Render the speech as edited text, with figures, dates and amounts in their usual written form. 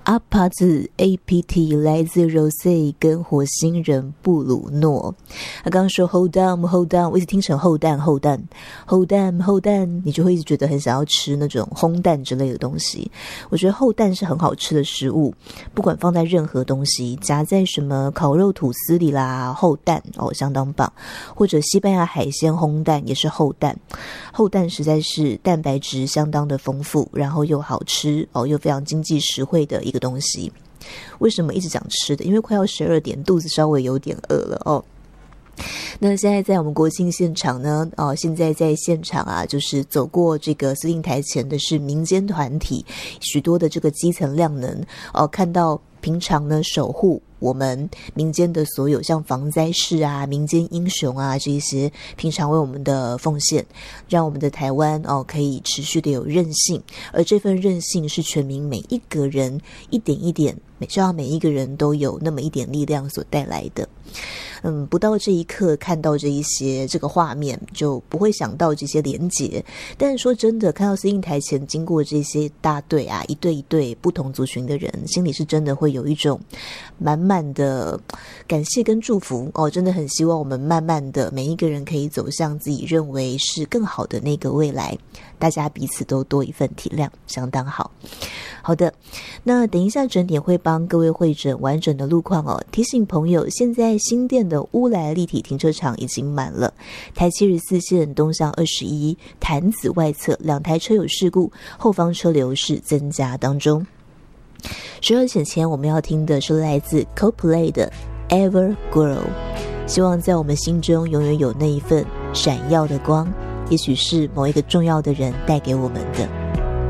阿帕兹 APT 来自 Rosé 跟火星人布鲁诺。他刚刚说 hold on， 我一直听成后蛋，你就会一直觉得很想要吃那种烘蛋之类的东西。我觉得后蛋是很好吃的食物，不管放在任何东西，夹在什么烤肉吐司里啦，后蛋相当棒。或者西班牙海鲜烘蛋也是后蛋，后蛋实在是蛋白质相当的丰富，然后又好吃又非常经济实惠的一个东西。为什么一直讲吃的？因为快要12点，肚子稍微有点饿了那现在在我们国庆现场呢，现在在现场啊，就是走过这个司令台前的是民间团体，许多的这个基层量能看到平常呢守护我们民间的所有像防灾士啊、民间英雄啊这些平常为我们的奉献，让我们的台湾可以持续的有韧性，而这份韧性是全民每一个人一点一点，希望每一个人都有那么一点力量所带来的。不到这一刻看到这个画面就不会想到这些连结，但是说真的，看到司令台前经过这些大队啊，一对一对不同族群的人，心里是真的会有一种满满的感谢跟祝福真的很希望我们慢慢的每一个人可以走向自己认为是更好的那个未来，大家彼此都多一份体谅，相当好。好的，那等一下整点会帮各位会诊完整的路况提醒朋友，现在新店的乌来立体停车场已经满了，台74线东向21潭子外侧2台车有事故，后方车流是增加当中。12点前我们要听的是来自 Coldplay 的 Ever Grow， 希望在我们心中永远有那一份闪耀的光，也许是某一个重要的人带给我们的。